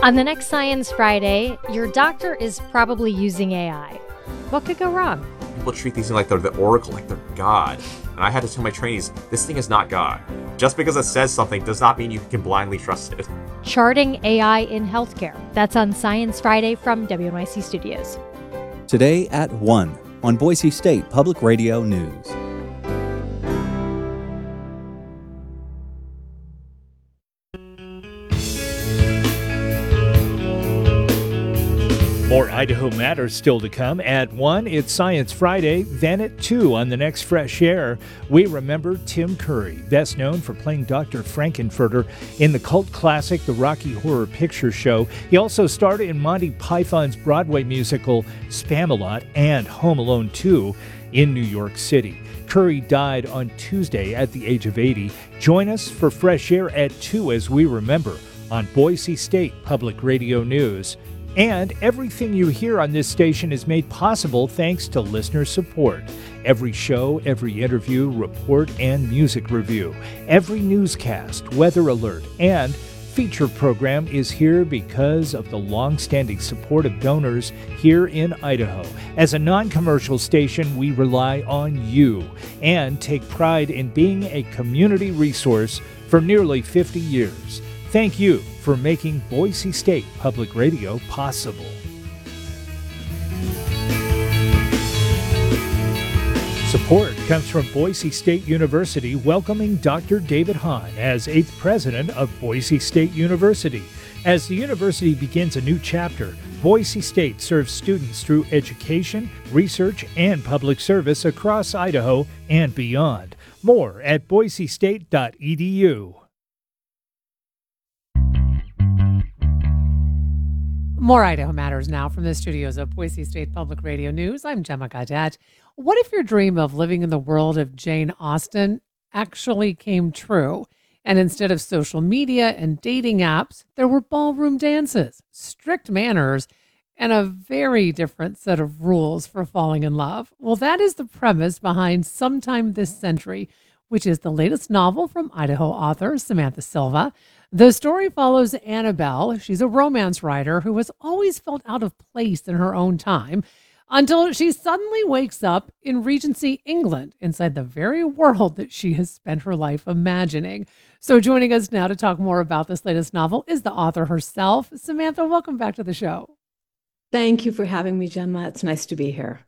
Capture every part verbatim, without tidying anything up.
On the next Science Friday, your doctor is probably using A I. What could go wrong? People treat these things like they're the oracle, like they're God. And I had to tell my trainees, this thing is not God. Just because it says something does not mean you can blindly trust it. Charting A I in healthcare. That's on Science Friday from W N Y C Studios. Today at one on Boise State Public Radio News. More Idaho Matters still to come. At one, it's Science Friday. Then at two, on the next Fresh Air, we remember Tim Curry, best known for playing Doctor Frankenfurter in the cult classic The Rocky Horror Picture Show. He also starred in Monty Python's Broadway musical Spamalot and Home Alone two in New York City. Curry died on Tuesday at the age of eighty. Join us for Fresh Air at two as we remember on Boise State Public Radio News. And everything you hear on this station is made possible thanks to listener support. Every show, every interview, report, and music review, every newscast, weather alert, and feature program is here because of the long-standing support of donors here in Idaho. As a non-commercial station, we rely on you and take pride in being a community resource for nearly fifty years. Thank you for making Boise State Public Radio possible. Support comes from Boise State University, welcoming Doctor David Hahn as eighth president of Boise State University. As the university begins a new chapter, Boise State serves students through education, research, and public service across Idaho and beyond. More at boise state dot e d u. More Idaho Matters now from the studios of Boise State Public Radio News. I'm Gemma Gaudette. What if your dream of living in the world of Jane Austen actually came true? And instead of social media and dating apps, there were ballroom dances, strict manners, and a very different set of rules for falling in love. Well, that is the premise behind Sometime This Century, which is the latest novel from Idaho author Samantha Silva. The story follows Annabelle. She's a romance writer who has always felt out of place in her own time until she suddenly wakes up in Regency, England, inside the very world that she has spent her life imagining. So joining us now to talk more about this latest novel is the author herself. Samantha, welcome back to the show. Thank you for having me, Gemma. It's nice to be here.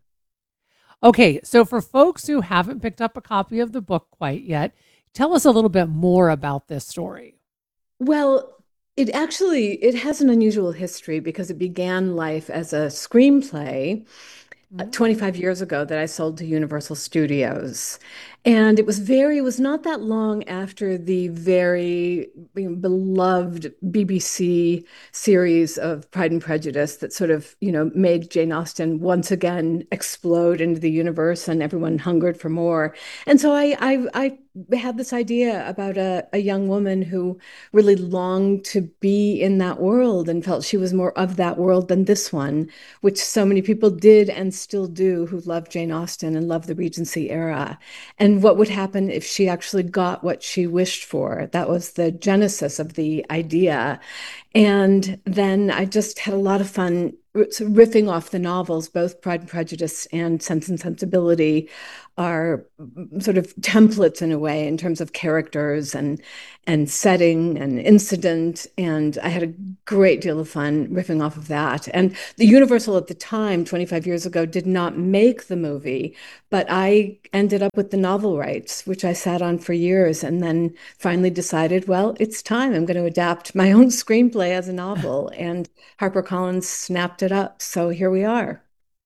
Okay, so for folks who haven't picked up a copy of the book quite yet, tell us a little bit more about this story. Well, it actually, it has an unusual history because it began life as a screenplay uh, twenty-five years ago that I sold to Universal Studios. And it was very, it was not that long after the very you know, beloved B B C series of Pride and Prejudice that sort of, you know, made Jane Austen once again explode into the universe and everyone hungered for more. And so I, I, I had this idea about a, a young woman who really longed to be in that world and felt she was more of that world than this one, which so many people did and still do who love Jane Austen and love the Regency era. And what would happen if she actually got what she wished for? That was the genesis of the idea. And then I just had a lot of fun riffing off the novels. Both Pride and Prejudice and Sense and Sensibility are sort of templates in a way in terms of characters and and setting and incident. And I had a great deal of fun riffing off of that. And the Universal at the time, twenty-five years ago, did not make the movie, but I ended up with the novel rights, which I sat on for years, and then finally decided, well, it's time. I'm going to adapt my own screenplay as a novel. And HarperCollins snapped it up. So here we are.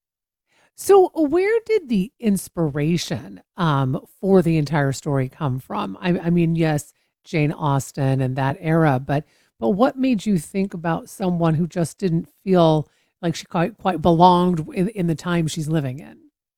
So where did the inspiration um, for the entire story come from? I, I mean, yes, Jane Austen and that era, but but what made you think about someone who just didn't feel like she quite, quite belonged in, in the time she's living in?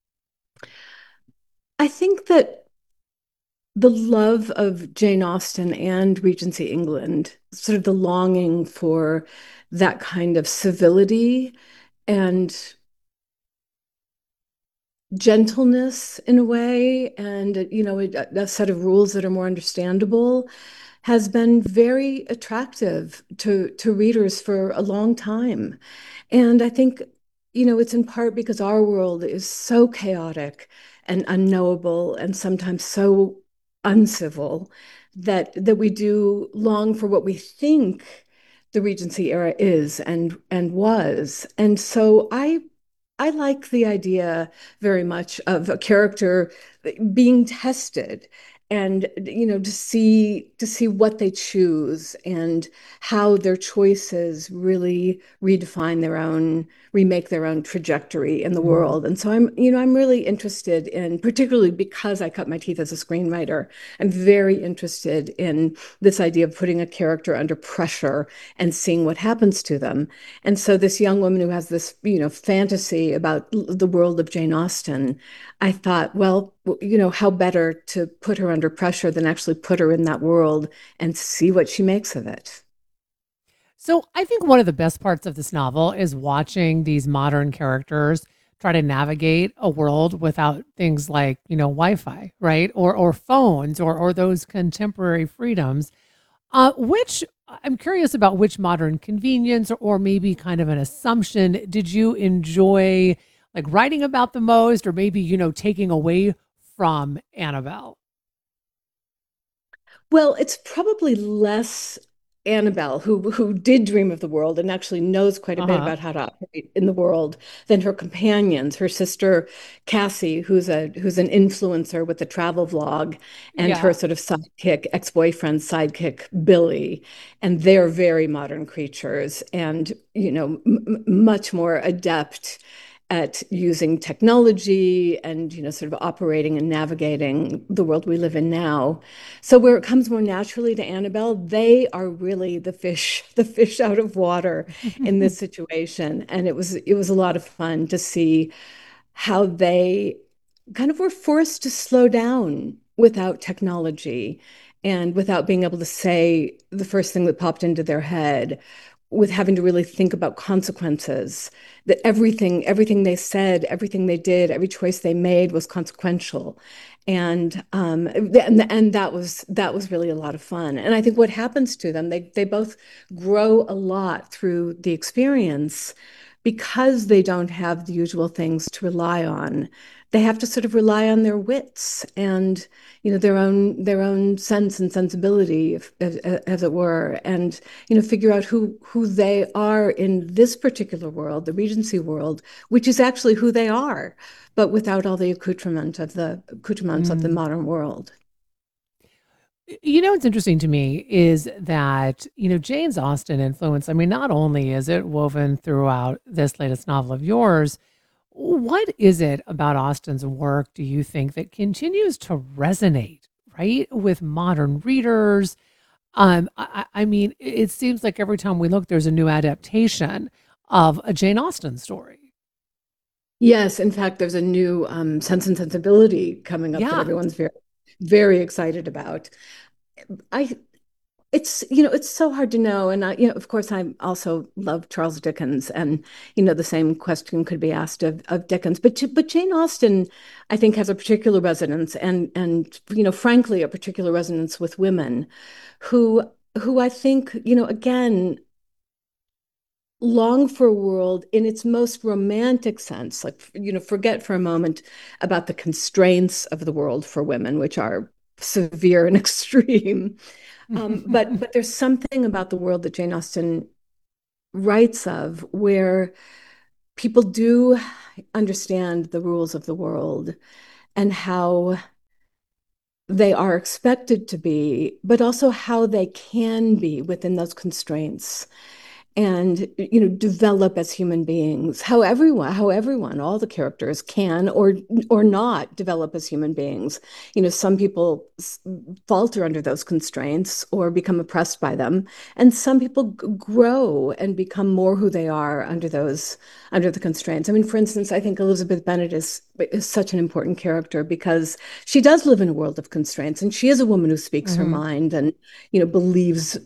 I think that the love of Jane Austen and Regency England, sort of the longing for that kind of civility and gentleness in a way, and you know, a, a set of rules that are more understandable has been very attractive to to readers for a long time. And I think, you know, it's in part because our world is so chaotic and unknowable and sometimes so uncivil that that we do long for what we think the Regency era is and and was. And so I I like the idea very much of a character being tested and you know to see to see what they choose and how their choices really redefine their own remake their own trajectory in the Mm. world. And so I'm you know I'm really interested in, particularly because I cut my teeth as a screenwriter, I'm very interested in this idea of putting a character under pressure and seeing what happens to them. And so this young woman who has this, you know, fantasy about the world of Jane Austen, I thought, well, you know, how better to put her under pressure than actually put her in that world and see what she makes of it. So I think one of the best parts of this novel is watching these modern characters try to navigate a world without things like, you know, Wi-Fi, right? Or or phones or or those contemporary freedoms. Uh, which I'm curious about which modern convenience or, or maybe kind of an assumption did you enjoy like writing about the most or maybe, you know, taking away from Annabelle? Well, it's probably less Annabelle, who who did dream of the world and actually knows quite a bit Uh-huh. about how to operate in the world, than her companions, her sister Cassie, who's a who's an influencer with the travel vlog, and her Yeah. sort of sidekick, ex-boyfriend sidekick Billy. And they're very modern creatures and, you know, m much more adept at using technology and, you know, sort of operating and navigating the world we live in now. So where it comes more naturally to Annabelle, they are really the fish, the fish out of water in this situation. And it was it was a lot of fun to see how they kind of were forced to slow down without technology and without being able to say the first thing that popped into their head, with having to really think about consequences, that everything everything they said, everything they did, every choice they made was consequential. And um and, and that was that was really a lot of fun. And I think what happens to them, they they both grow a lot through the experience because they don't have the usual things to rely on. They have to sort of rely on their wits and, you know, their own their own sense and sensibility, if, as, as it were, and, you know, figure out who who they are in this particular world, the Regency world, which is actually who they are, but without all the accoutrement of the accoutrements of the Mm. modern world. You know, what's interesting to me is that, you know, Jane's Austen influence, I mean, not only is it woven throughout this latest novel of yours, what is it about Austen's work, do you think, that continues to resonate, right, with modern readers? Um, I, I I mean, it seems like every time we look, there's a new adaptation of a Jane Austen story. Yes, in fact, there's a new um, Sense and Sensibility coming up that Yeah. everyone's very, very excited about. I It's, you know, it's so hard to know. And I, you know, of course, I also love Charles Dickens, and you know, the same question could be asked of of Dickens. But but Jane Austen, I think, has a particular resonance, and and you know, frankly, a particular resonance with women, who who I think, you know, again, long for a world in its most romantic sense. Like, you know, forget for a moment about the constraints of the world for women, which are severe and extreme. Um, but but there's something about the world that Jane Austen writes of where people do understand the rules of the world and how they are expected to be, but also how they can be within those constraints and you know develop as human beings, how everyone how everyone all the characters can or or not develop as human beings. You know, some people falter under those constraints or become oppressed by them, and some people grow and become more who they are under those under the constraints. I mean, for instance, I think Elizabeth Bennet is is such an important character because she does live in a world of constraints, and she is a woman who speaks her Mhm. mind and you know believes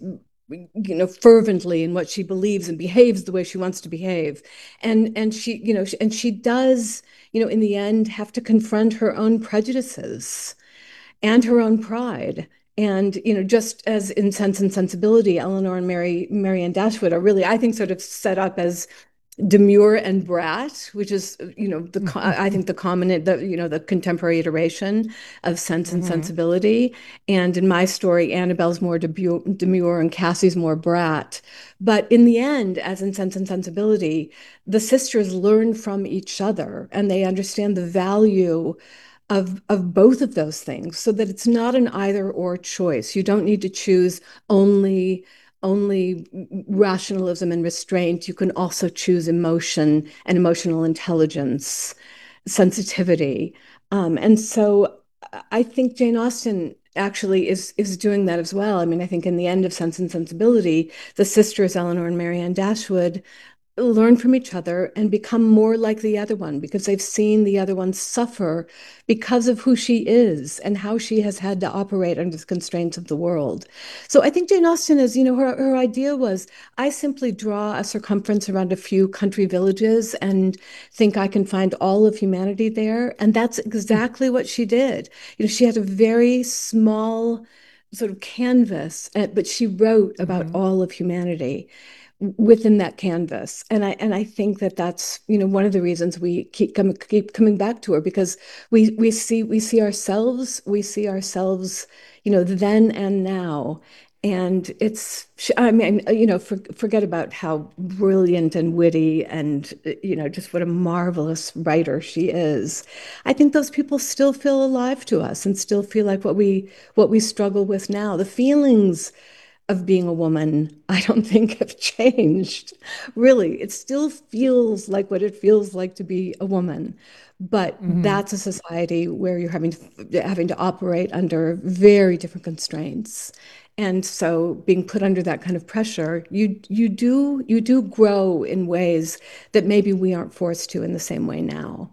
you know, fervently in what she believes and behaves the way she wants to behave. And and she, you know, and she does, you know, in the end have to confront her own prejudices and her own pride. And, you know, just as in Sense and Sensibility, Eleanor and Mary Marianne Dashwood are really, I think, sort of set up as demure and brat, which is, you know, the I think the common, the you know, the contemporary iteration of Sense and Mm-hmm. Sensibility. And in my story, Annabelle's more demure and Cassie's more brat. But in the end, as in Sense and Sensibility, the sisters learn from each other and they understand the value of of both of those things, so that it's not an either or choice. You don't need to choose only only rationalism and restraint. You can also choose emotion and emotional intelligence, sensitivity. Um, and so I think Jane Austen actually is is doing that as well. I mean, I think in the end of Sense and Sensibility, the sisters Eleanor and Marianne Dashwood learn from each other and become more like the other one because they've seen the other one suffer because of who she is and how she has had to operate under the constraints of the world. So I think Jane Austen is, you know, her, her idea was, I simply draw a circumference around a few country villages and think I can find all of humanity there. And that's exactly what she did. You know, she had a very small sort of canvas, uh, but she wrote about Mm-hmm. all of humanity within that canvas. And I and I think that that's, you know, one of the reasons we keep coming keep coming back to her, because we we see we see ourselves we see ourselves, you know, then and now. And it's, I mean, you know, for, forget about how brilliant and witty and, you know, just what a marvelous writer she is. I think those people still feel alive to us and still feel like what we what we struggle with now. The feelings of being a woman, I don't think have changed. Really, it still feels like what it feels like to be a woman. But Mm-hmm. that's a society where you're having to having to operate under very different constraints. And so being put under that kind of pressure, you you do you do grow in ways that maybe we aren't forced to in the same way now.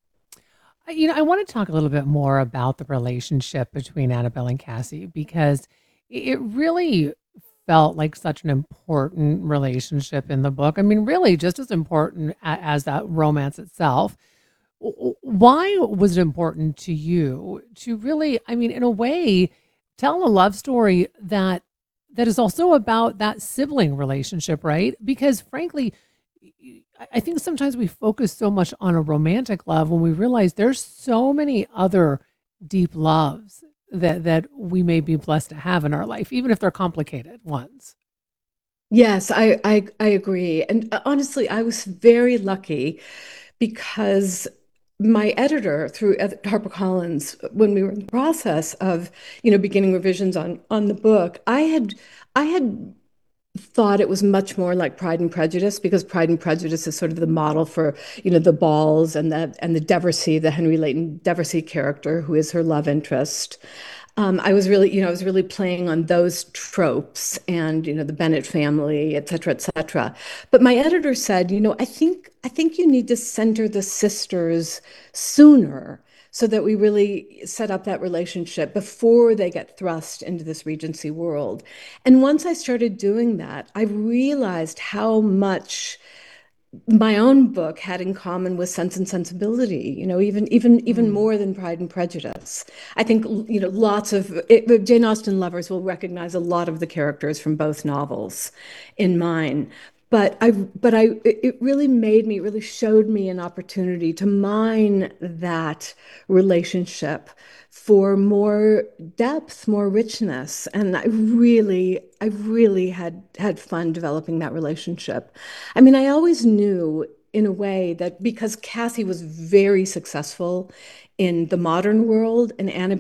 I- You know, I want to talk a little bit more about the relationship between Annabelle and Cassie because it really felt like such an important relationship in the book. I mean, really, just as important a- as that romance itself. W- w- Why was it important to you to really, I mean, in a way, tell a love story that that is also about that sibling relationship, right? Because frankly, y- I I think sometimes we focus so much on a romantic love when we realize there's so many other deep loves that that we may be blessed to have in our life, even if they're complicated ones. Yes, I, I I agree. And uh, honestly, I was very lucky because my editor through Ed- HarperCollins, when we were in the process of, you know, beginning revisions on on the book, I had I had thought it was much more like Pride and Prejudice, because Pride and Prejudice is sort of the model for, you know, the balls and the and the Deversey, the Henry Layton Deversey character, who is her love interest. Um, I was really, you know, I was really playing on those tropes and, you know, the Bennett family, et cetera, et cetera. But my editor said, you know, I think I think you need to center the sisters sooner so that we really set up that relationship before they get thrust into this Regency world. And once I started doing that, I realized how much my own book had in common with Sense and Sensibility, you know, even even even Mm. more than Pride and Prejudice. I think, you know, lots of it, Jane Austen lovers will recognize a lot of the characters from both novels in mine. But I, but I, it really made me, it really showed me an opportunity to mine that relationship for more depth, more richness. And I really, I really had had fun developing that relationship. I mean, I always knew in a way that because Cassie was very successful in the modern world and Annabelle